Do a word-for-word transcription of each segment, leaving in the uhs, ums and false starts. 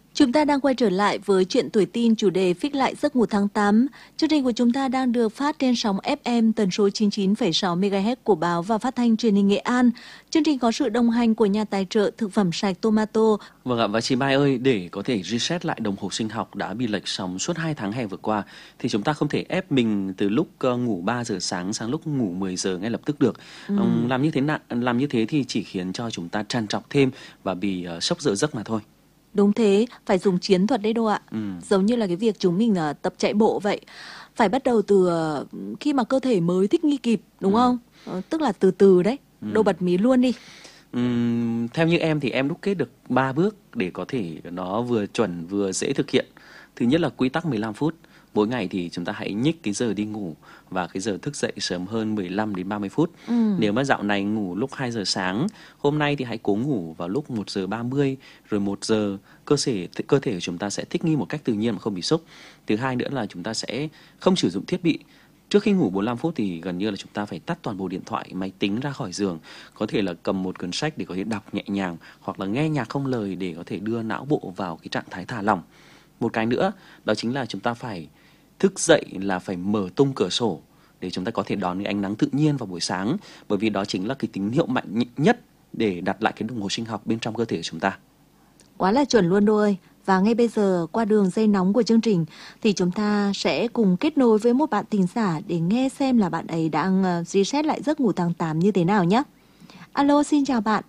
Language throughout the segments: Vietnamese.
Chúng ta đang quay trở lại với chuyện tuổi teen, chủ đề Fix lại giấc ngủ tháng tám. Chương trình của chúng ta đang được phát trên sóng ép em tần số chín mươi chín phẩy sáu mê ga héc của báo và phát thanh truyền hình Nghệ An. Chương trình có sự đồng hành của nhà tài trợ thực phẩm sạch Tomato. Vâng ạ, và chị Mai ơi, để có thể reset lại đồng hồ sinh học đã bị lệch sóng suốt hai tháng hè vừa qua, thì chúng ta không thể ép mình từ lúc uh, ngủ ba giờ sáng sang lúc ngủ mười giờ ngay lập tức được. Ừ. Um, làm như thế nào, làm như thế thì chỉ khiến cho chúng ta trằn trọc thêm và bị uh, sốc giờ giấc mà thôi. Đúng thế, phải dùng chiến thuật đấy đâu ạ. Ừ. Giống như là cái việc chúng mình uh, tập chạy bộ vậy. Phải bắt đầu từ uh, khi mà cơ thể mới thích nghi kịp, đúng ừ. không? Uh, tức là từ từ đấy. Ừ. Đâu bật mí luôn đi. Uhm, theo như em thì em đúc kết được ba bước để có thể nó vừa chuẩn vừa dễ thực hiện. Thứ nhất là quy tắc mười lăm phút. Mỗi ngày thì chúng ta hãy nhích cái giờ đi ngủ và cái giờ thức dậy sớm hơn mười lăm đến ba mươi phút. Ừ. Nếu mà dạo này ngủ lúc hai giờ sáng, hôm nay thì hãy cố ngủ vào lúc một giờ ba mươi, rồi một giờ, cơ thể cơ thể của chúng ta sẽ thích nghi một cách tự nhiên mà không bị sốc. Thứ hai nữa là chúng ta sẽ không sử dụng thiết bị. Trước khi ngủ bốn mươi lăm phút thì gần như là chúng ta phải tắt toàn bộ điện thoại, máy tính ra khỏi giường. Có thể là cầm một cuốn sách để có thể đọc nhẹ nhàng, hoặc là nghe nhạc không lời để có thể đưa não bộ vào cái trạng thái thả lỏng. Một cái nữa đó chính là chúng ta phải thức dậy là phải mở tung cửa sổ để chúng ta có thể đón cái ánh nắng tự nhiên vào buổi sáng, bởi vì đó chính là cái tín hiệu mạnh nhất để đặt lại cái đồng hồ sinh học bên trong cơ thể của chúng ta. Quá là chuẩn luôn đôi. Và ngay bây giờ qua đường dây nóng của chương trình thì chúng ta sẽ cùng kết nối với một bạn thính giả để nghe xem là bạn ấy đang uh, reset lại giấc ngủ tháng tám như thế nào nhé. Alo, xin chào bạn.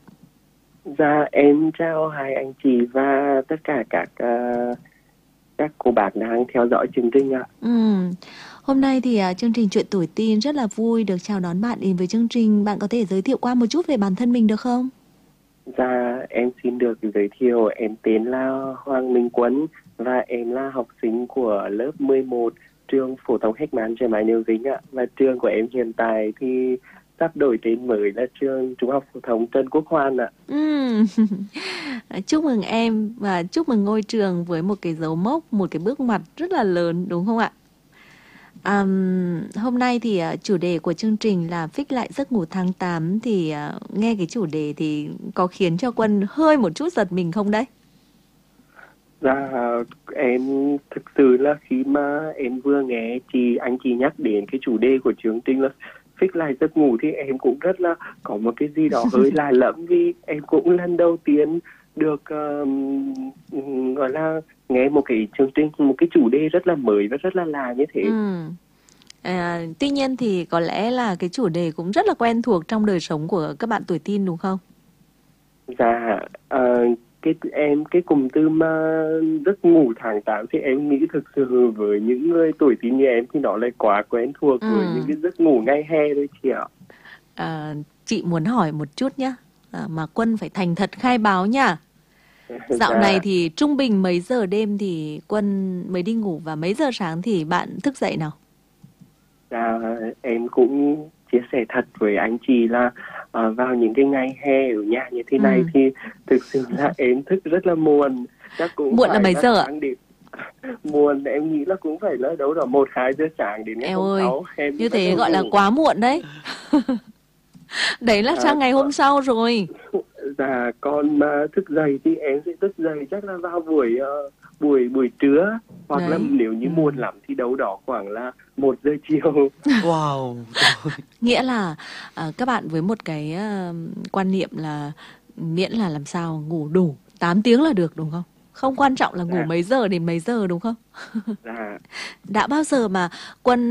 Dạ, em chào hai anh chị và tất cả các uh, các cô bác đang theo dõi chương trình ạ. Ừ. Hôm nay thì uh, chương trình Chuyện tuổi teen rất là vui được chào đón bạn đến với chương trình. Bạn có thể giới thiệu qua một chút về bản thân mình được không? Dạ, em xin được giới thiệu, em tên là Hoàng Minh Quân và em là học sinh của lớp mười một trường phổ thông Hách Mán Trẻ Mái Nêu Vĩnh ạ. Và trường của em hiện tại thì sắp đổi tên mới là trường Trung học phổ thông Trần Quốc Hoan ạ. Ừ. Chúc mừng em và chúc mừng ngôi trường với một cái dấu mốc, một cái bước ngoặt rất là lớn, đúng không ạ? À, hôm nay thì uh, chủ đề của chương trình là Fix lại giấc ngủ tháng tám. Thì uh, nghe cái chủ đề thì có khiến cho Quân hơi một chút giật mình không đấy? Dạ, em thực sự là khi mà em vừa nghe chị anh chị nhắc đến cái chủ đề của chương trình là Fix lại giấc ngủ thì em cũng rất là có một cái gì đó hơi lạ lẫm, vì em cũng lần đầu tiên được uh, gọi là nghe một cái chương trình, một cái chủ đề rất là mới và rất là lạ như thế. Ừ. À, tuy nhiên thì có lẽ là cái chủ đề cũng rất là quen thuộc trong đời sống của các bạn tuổi teen đúng không? Dạ, uh, cái em cái cụm từ mà giấc ngủ tháng tám thì em nghĩ thực sự với những người tuổi teen như em thì nó lại quá quen thuộc ừ. với những cái giấc ngủ ngày hè đấy chị ạ. À, chị muốn hỏi một chút nhá, à, mà Quân phải thành thật khai báo nha. Dạo dạ. này thì trung bình mấy giờ đêm thì Quân mới đi ngủ và mấy giờ sáng thì bạn thức dậy nào? Dạ, em cũng chia sẻ thật với anh chị là uh, vào những cái ngày hè ở nhà như thế này ừ. thì thực sự là em thức rất là muộn. Chắc cũng muộn là mấy giờ ạ? Điểm. Muộn em nghĩ là cũng phải là đâu đó một hai giờ sáng đến ngày Eo hôm ơi, sau. Em như thế gọi ngủ. Là quá muộn đấy. Đấy là sang à, ngày hôm sau rồi. Dạ, còn mà thức dậy thì em sẽ thức dậy chắc là vào buổi uh, buổi buổi trưa, hoặc đấy. Là nếu như muộn lắm thì đâu đó khoảng là một giờ chiều. Wow. Nghĩa là uh, các bạn với một cái uh, quan niệm là miễn là làm sao ngủ đủ tám tiếng là được đúng không? Không quan trọng là ngủ dạ. mấy giờ đến mấy giờ đúng không? Dạ. Đã bao giờ mà Quân